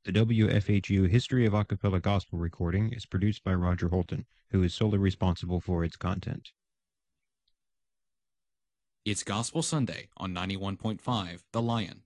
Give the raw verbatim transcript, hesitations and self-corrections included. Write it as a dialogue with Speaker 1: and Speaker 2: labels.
Speaker 1: The W F H U History of Acapella Gospel recording is produced by Roger Holton, who is solely responsible for its content.
Speaker 2: It's Gospel Sunday on ninety-one point five The Lion.